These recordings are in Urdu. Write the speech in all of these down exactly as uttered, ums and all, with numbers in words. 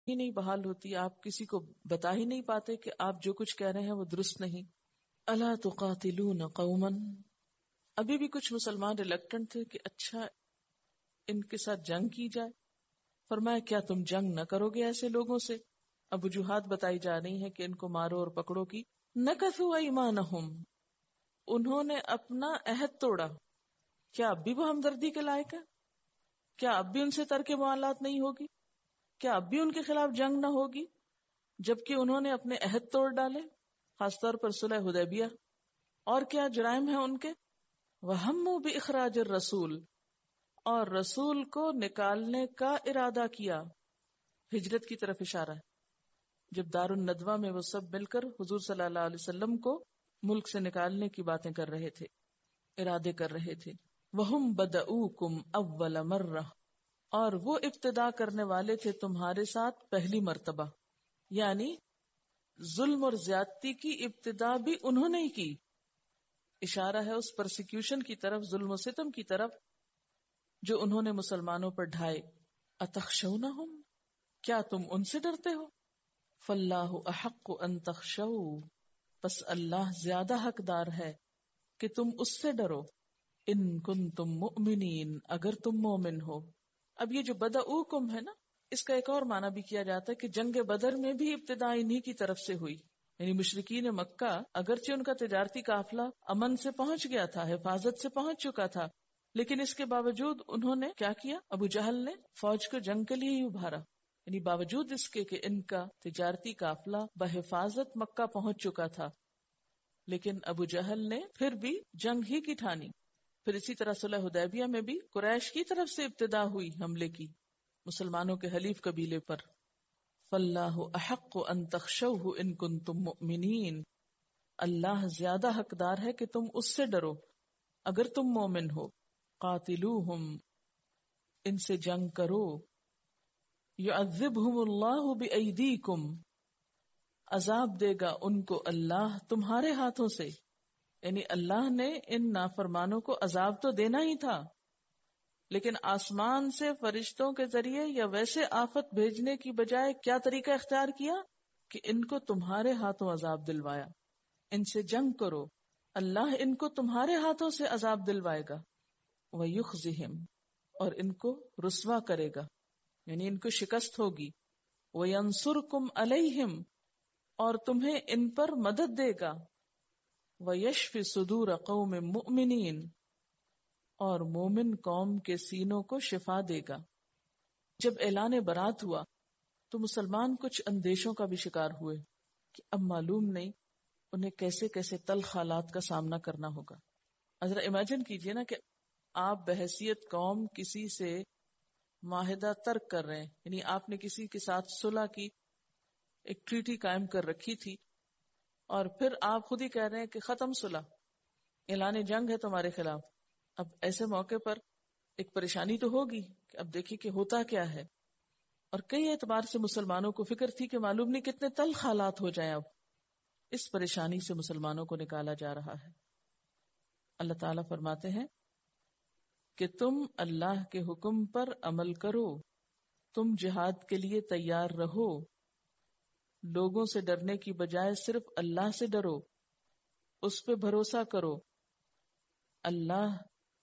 ہی نہیں بحال ہوتی، آپ کسی کو بتا ہی نہیں پاتے کہ آپ جو کچھ کہہ رہے ہیں وہ درست نہیں. الا تقاتلون قوما، ابھی بھی کچھ مسلمان ریلیکٹنٹ تھے کہ اچھا ان کے ساتھ جنگ کی جائے. فرمایا کیا تم جنگ نہ کرو گے ایسے لوگوں سے؟ اب وجوہات بتائی جا رہی ہیں کہ ان کو مارو اور پکڑو کی. نکثوا ایمانہم، انہوں نے اپنا عہد توڑا. کیا اب بھی وہ ہمدردی کے لائق ہے؟ کیا اب بھی ان سے ترک معاملات نہیں ہوگی؟ کیا اب بھی ان کے خلاف جنگ نہ ہوگی جبکہ انہوں نے اپنے عہد توڑ ڈالے، خاص طور پر صلح حدیبیہ؟ اور کیا جرائم ہیں ان کے؟ وہموا باخراج الرسول، اور رسول کو نکالنے کا ارادہ کیا. ہجرت کی طرف اشارہ ہے. جب دار الندوہ میں وہ سب مل کر حضور صلی اللہ علیہ وسلم کو ملک سے نکالنے کی باتیں کر رہے تھے، ارادے کر رہے تھے. وَهُمْ بَدَؤُوكُمْ أَوَّلَ مَرَّةٍ، اور وہ ابتدا کرنے والے تھے تمہارے ساتھ پہلی مرتبہ. یعنی ظلم اور زیادتی کی ابتدا بھی انہوں نے ہی کی. اشارہ ہے اس پرسیکیوشن کی طرف، ظلم و ستم کی طرف جو انہوں نے مسلمانوں پر ڈھائے. اتخشونہم، کیا تم ان سے ڈرتے ہو؟ فاللہ احق ان تخشوا، پس اللہ زیادہ حقدار ہے کہ تم اس سے ڈرو. ان کنتم مؤمنین، اگر تم مومن ہو. اب یہ جو بدعوکم ہے نا، اس کا ایک اور معنی بھی کیا جاتا ہے کہ جنگ بدر میں بھی ابتدا انہی کی طرف سے ہوئی. یعنی مشرکین مکہ اگرچہ ان کا تجارتی قافلہ امن سے پہنچ گیا تھا، حفاظت سے پہنچ چکا تھا، لیکن اس کے باوجود انہوں نے کیا کیا؟ ابو جہل نے فوج کو جنگ کے لیے ہی ابھارا. یعنی باوجود اس کے کہ ان کا تجارتی قافلہ بحفاظت مکہ پہنچ چکا تھا، لیکن ابو جہل نے پھر بھی جنگ ہی کی ٹھانی. پھر اسی طرح صلح حدیبیہ میں بھی قریش کی طرف سے ابتدا ہوئی حملے کی مسلمانوں کے حلیف قبیلے پر. فاللہ احق ان تخشوہ ان کنتم مؤمنین، اللہ زیادہ حقدار ہے کہ تم اس سے ڈرو اگر تم مومن ہو. قاتلوہم، ان سے جنگ کرو. یعذبہم اللہ بایدیکم، عذاب دے گا ان کو اللہ تمہارے ہاتھوں سے. یعنی اللہ نے ان نافرمانوں کو عذاب تو دینا ہی تھا، لیکن آسمان سے فرشتوں کے ذریعے یا ویسے آفت بھیجنے کی بجائے کیا طریقہ اختیار کیا کہ ان کو تمہارے ہاتھوں عذاب دلوایا. ان سے جنگ کرو، اللہ ان کو تمہارے ہاتھوں سے عذاب دلوائے گا. وَيُخْزِهِمْ، اور ان کو رسوا کرے گا، یعنی ان کو شکست ہوگی. وَيَنْصُرْكُمْ عَلَيْهِمْ، اور تمہیں ان پر مدد دے گا. وَيَشْفِ صُدُورَ قَوْمٍ مُؤْمِنِينَ، اور مومن قوم کے سینوں کو شفا دے گا. جب اعلان برات ہوا تو مسلمان کچھ اندیشوں کا بھی شکار ہوئے کہ اب معلوم نہیں انہیں کیسے کیسے تلخ حالات کا سامنا کرنا ہوگا. ذرا امیجن کیجئے نا کہ آپ بحیثیت قوم کسی سے معاہدہ ترک کر رہے ہیں، یعنی آپ نے کسی کے ساتھ صلح کی ایک ٹریٹی قائم کر رکھی تھی، اور پھر آپ خود ہی کہہ رہے ہیں کہ ختم صلح، اعلان جنگ ہے تمہارے خلاف. اب ایسے موقع پر ایک پریشانی تو ہوگی کہ اب دیکھیں کہ ہوتا کیا ہے. اور کئی اعتبار سے مسلمانوں کو فکر تھی کہ معلوم نہیں کتنے تلخ حالات ہو جائیں. اب اس پریشانی سے مسلمانوں کو نکالا جا رہا ہے. اللہ تعالیٰ فرماتے ہیں کہ تم اللہ کے حکم پر عمل کرو، تم جہاد کے لیے تیار رہو، لوگوں سے ڈرنے کی بجائے صرف اللہ سے ڈرو، اس پہ بھروسہ کرو. اللہ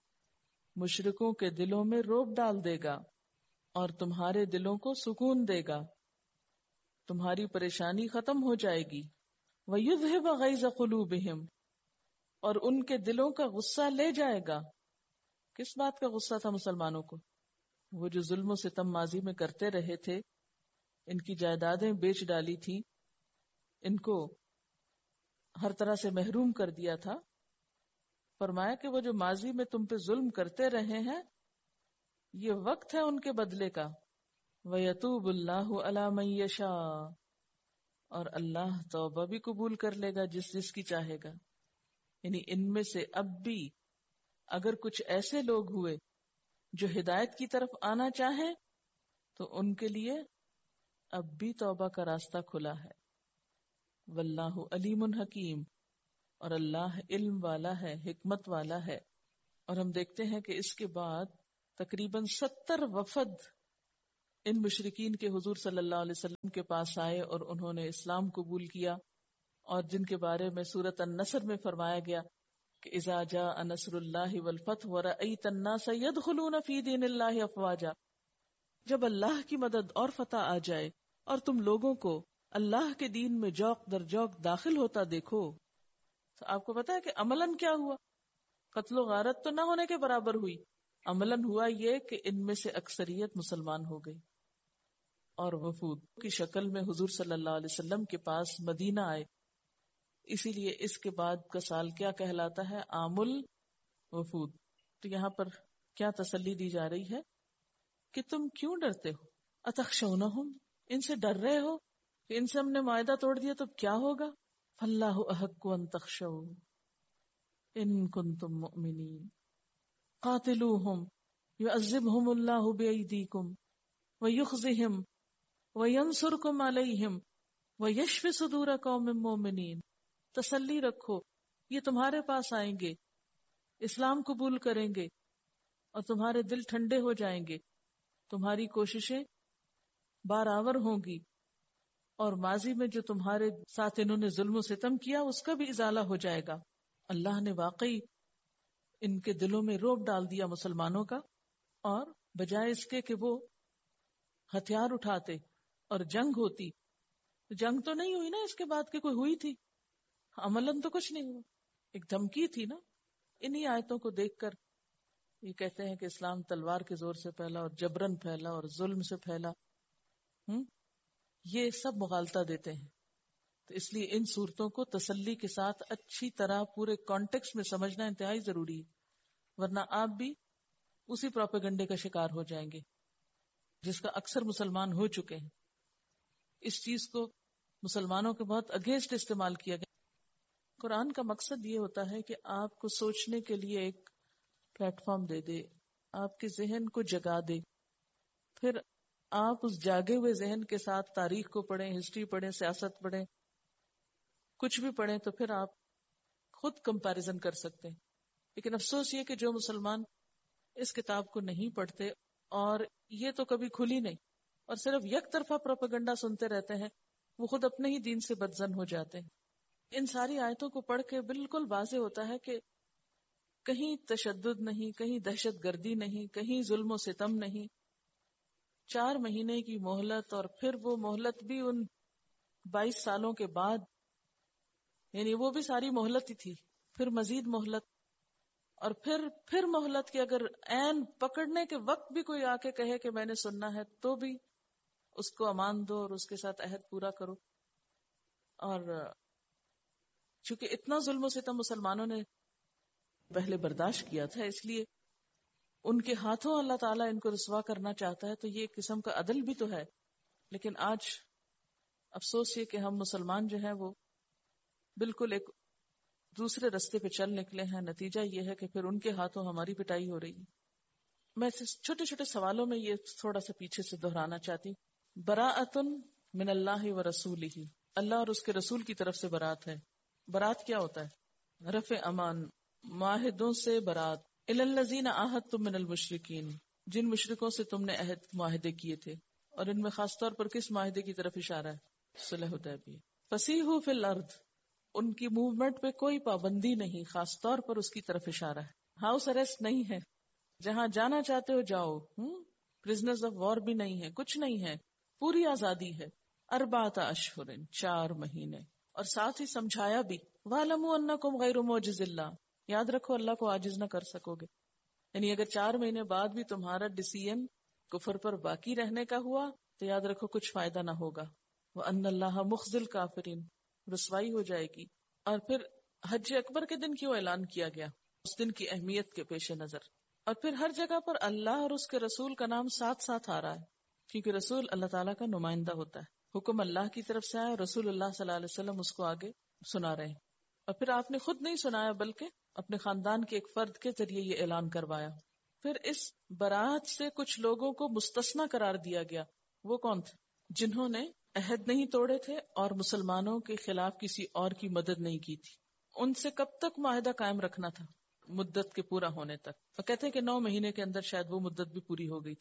مشرکوں کے دلوں میں رعب ڈال دے گا اور تمہارے دلوں کو سکون دے گا، تمہاری پریشانی ختم ہو جائے گی. وَيُذْهِبَ غَيْظَ قُلُوبِهِمْ، اور ان کے دلوں کا غصہ لے جائے گا. کس بات کا غصہ تھا مسلمانوں کو؟ وہ جو ظلم و ستم ماضی میں کرتے رہے تھے، ان کی جائیدادیں بیچ ڈالی تھی، ان کو ہر طرح سے محروم کر دیا تھا. فرمایا کہ وہ جو ماضی میں تم پہ ظلم کرتے رہے ہیں، یہ وقت ہے ان کے بدلے کا. وَيَتُوبُ اللَّهُ عَلَى مَن يَشَاءُ، اور اللہ توبہ بھی قبول کر لے گا جس جس کی چاہے گا. یعنی ان میں سے اب بھی اگر کچھ ایسے لوگ ہوئے جو ہدایت کی طرف آنا چاہیں تو ان کے لیے اب بھی توبہ کا راستہ کھلا ہے. واللہ علیم حکیم، اور اللہ علم والا ہے، حکمت والا ہے. اور ہم دیکھتے ہیں کہ اس کے بعد تقریباً ستر وفد ان مشرکین کے حضور صلی اللہ علیہ وسلم کے پاس آئے اور انہوں نے اسلام قبول کیا، اور جن کے بارے میں سورۃ النصر میں فرمایا گیا کہ اذا جاء نصر اللہ والفتح ورأیت الناس يدخلون فی دین اللہ افواجا، جب اللہ کی مدد اور فتح آ جائے اور تم لوگوں کو اللہ کے دین میں جوق در جوق داخل ہوتا دیکھو، تو آپ کو پتا ہے کہ عملاً کیا ہوا؟ قتل و غارت تو نہ ہونے کے برابر ہوئی، عملاً ہوا یہ کہ ان میں سے اکثریت مسلمان ہو گئی اور وفود کی شکل میں حضور صلی اللہ علیہ وسلم کے پاس مدینہ آئے. اسی لیے اس کے بعد کا سال کیا کہلاتا ہے؟ عام الوفود. تو یہاں پر کیا تسلی دی جا رہی ہے کہ تم کیوں ڈرتے ہو؟ اتخشونہم، ان سے ڈر رہے ہو کہ ان سے ہم نے معاہدہ توڑ دیا تو کیا ہوگا؟ فاللہ احق ان تخشوا ان کنتم مؤمنین قاتلوہم یعذبہم اللہ بایدیکم ویخزہم وینصرکم علیہم ویشفی صدور قوم مؤمنین. تسلی رکھو، یہ تمہارے پاس آئیں گے، اسلام قبول کریں گے اور تمہارے دل ٹھنڈے ہو جائیں گے، تمہاری کوششیں بارآور ہوں گی، اور ماضی میں جو تمہارے ساتھ انہوں نے ظلم و ستم کیا اس کا بھی ازالہ ہو جائے گا. اللہ نے واقعی ان کے دلوں میں رعب ڈال دیا مسلمانوں کا، اور بجائے اس کے کہ وہ ہتھیار اٹھاتے اور جنگ ہوتی، جنگ تو نہیں ہوئی نا اس کے بعد کہ کوئی ہوئی تھی، عملاً تو کچھ نہیں ہوا، ایک دھمکی تھی نا. انہی آیتوں کو دیکھ کر یہ کہتے ہیں کہ اسلام تلوار کے زور سے پھیلا اور جبرن پھیلا اور ظلم سے پھیلا. ہم یہ سب مغالطہ دیتے ہیں. تو اس لیے ان صورتوں کو تسلی کے ساتھ اچھی طرح پورے کانٹیکسٹ میں سمجھنا انتہائی ضروری ہے، ورنہ آپ بھی اسی پروپیگنڈے کا شکار ہو جائیں گے جس کا اکثر مسلمان ہو چکے ہیں. اس چیز کو مسلمانوں کے بہت اگینسٹ استعمال کیا گیا. قرآن کا مقصد یہ ہوتا ہے کہ آپ کو سوچنے کے لیے ایک پلیٹ فارم دے دے، آپ کے ذہن کو جگا دے، پھر آپ اس جاگے ہوئے ذہن کے ساتھ تاریخ کو پڑھیں، ہسٹری پڑھیں، سیاست پڑھیں، کچھ بھی پڑھیں، تو پھر آپ خود کمپیریزن کر سکتے ہیں. لیکن افسوس یہ کہ جو مسلمان اس کتاب کو نہیں پڑھتے اور یہ تو کبھی کھلی نہیں اور صرف یک طرفہ پروپیگنڈا سنتے رہتے ہیں، وہ خود اپنے ہی دین سے بدظن ہو جاتے ہیں. ان ساری آیتوں کو پڑھ کے بالکل واضح ہوتا ہے کہ کہیں تشدد نہیں، کہیں دہشت گردی نہیں، کہیں ظلم و ستم نہیں. چار مہینے کی مہلت، اور پھر وہ مہلت بھی ان بائیس سالوں کے بعد، یعنی وہ بھی ساری مہلت ہی تھی، پھر مزید مہلت، اور پھر پھر مہلت کہ اگر عین پکڑنے کے وقت بھی کوئی آ کے کہے کہ میں نے سننا ہے تو بھی اس کو امان دو اور اس کے ساتھ عہد پورا کرو. اور چونکہ اتنا ظلم و ستم مسلمانوں نے پہلے برداشت کیا تھا، اس لیے ان کے ہاتھوں اللہ تعالیٰ ان کو رسوا کرنا چاہتا ہے، تو یہ ایک قسم کا عدل بھی تو ہے. لیکن آج افسوس یہ کہ ہم مسلمان جو ہیں وہ بالکل ایک دوسرے رستے پہ چل نکلے ہیں. نتیجہ یہ ہے کہ پھر ان کے ہاتھوں ہماری پٹائی ہو رہی ہے. میں چھوٹے چھوٹے سوالوں میں یہ تھوڑا سا پیچھے سے دہرانا چاہتی ہوں. براءۃ من اللہ و رسولہ، اللہ اور اس کے رسول کی طرف سے برات ہے. برات کیا ہوتا ہے؟ رفع امان، معاہدوں سے برات. الی الذین عاہدتم من المشرکین، جن مشرکوں سے تم نے عہد معاہدے کیے تھے. اور ان میں خاص طور پر کس معاہدے کی طرف اشارہ ہے؟ صلح حدیبیہ. فسیحوا فی الارض، ان کی موومنٹ پہ کوئی پابندی نہیں، خاص طور پر اس کی طرف اشارہ ہے. ہاؤس اریسٹ نہیں ہے، جہاں جانا چاہتے ہو جاؤ. ہوں پرزنرز آف وار بھی نہیں ہے، کچھ نہیں ہے، پوری آزادی ہے. اربعۃ اشہر، چار مہینے. اور ساتھ ہی سمجھایا بھی، وَاعْلَمُوا أَنَّكُمْ غَيْرُ مُعْجِزِ اللَّهِ، یاد رکھو اللہ کو عاجز نہ کر سکو گے. یعنی اگر چار مہینے بعد بھی تمہارا ڈیسیژن کفر پر باقی رہنے کا ہوا تو یاد رکھو کچھ فائدہ نہ ہوگا. وَأَنَّ اللَّهَ مُخْزِي الْكَافِرِينَ، رسوائی ہو جائے گی. اور پھر حج اکبر کے دن کیوں اعلان کیا گیا؟ اس دن کی اہمیت کے پیش نظر. اور پھر ہر جگہ پر اللہ اور اس کے رسول کا نام ساتھ ساتھ آ رہا ہے، کیونکہ رسول اللہ تعالیٰ کا نمائندہ ہوتا ہے. حکم اللہ کی طرف سے آیا، رسول اللہ صلی اللہ علیہ وسلم اس کو آگے سنا رہے ہیں. اور پھر آپ نے خود نہیں سنایا بلکہ اپنے خاندان کے ایک فرد کے ذریعے یہ اعلان کروایا. پھر اس برات سے کچھ لوگوں کو مستثنا قرار دیا گیا. وہ کون تھے؟ جنہوں نے عہد نہیں توڑے تھے اور مسلمانوں کے خلاف کسی اور کی مدد نہیں کی تھی. ان سے کب تک معاہدہ قائم رکھنا تھا؟ مدت کے پورا ہونے تک. اور کہتے ہیں کہ نو مہینے کے اندر شاید وہ مدت بھی پوری ہو گئی تھی.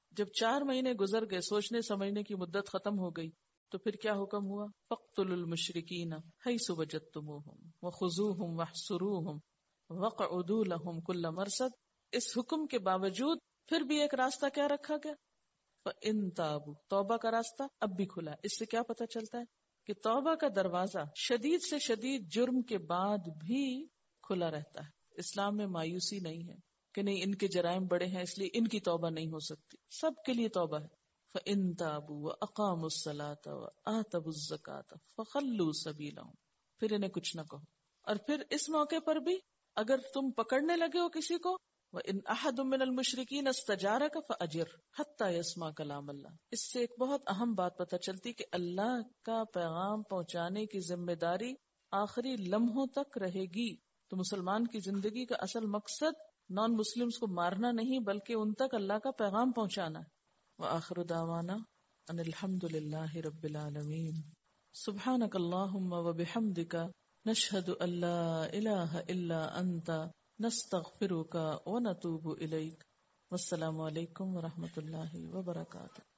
جب چار مہینے گزر گئے، سوچنے سمجھنے کی مدت ختم ہو گئی، تو پھر کیا حکم ہوا؟ فَاقْتُلُوا الْمُشْرِكِينَ حَيْثُ وَجَدتُّمُوهُمْ وَخُذُوهُمْ وَاحْصُرُوهُمْ وَاقْعُدُوا لَهُمْ كُلَّ مَرْصَدٍ۔ اس حکم کے باوجود پھر بھی ایک راستہ کیا رکھا گیا؟ فَإِن تَابُوا، توبہ کا راستہ اب بھی کھلا ہے۔ اس سے کیا پتہ چلتا ہے کہ توبہ کا دروازہ شدید سے شدید جرم کے بعد بھی کھلا رہتا ہے۔ اسلام میں مایوسی نہیں ہے کہ نہیں ان کے جرائم بڑے ہیں اس لیے ان کی توبہ نہیں ہو سکتی، سب کے لیے توبہ ہے۔ فَإِن تَابُوا وَأَقَامُوا الصَّلَاةَ وَآتَوُا الزَّكَاةَ فَخَلُّوا سَبِيلَهُمْ، پھر انہیں کچھ نہ کہو۔ اور پھر اس موقع پر بھی اگر تم پکڑنے لگے ہو کسی کو، وَإِنْ أَحَدٌ مِّنَ الْمُشْرِكِينَ اسْتَجَارَكَ فَأَجِرْهُ حَتَّى يَسْمَعَ كَلَامَ اللَّهِ۔ اس سے ایک بہت اہم بات پتہ چلتی کہ اللہ کا پیغام پہنچانے کی ذمہ داری آخری لمحوں تک رہے گی۔ تو مسلمان کی زندگی کا اصل مقصد نان مسلمز کو مارنا نہیں بلکہ ان تک اللہ کا پیغام پہنچانا ہے۔ وآخر دعوانا ان الحمد للہ رب العالمین۔ سبحانک اللہم وبحمدک نشہد ان لا الہ الا انت نستغفرک ونتوب الیک۔ والسلام علیکم ورحمۃ اللہ وبرکاتہ۔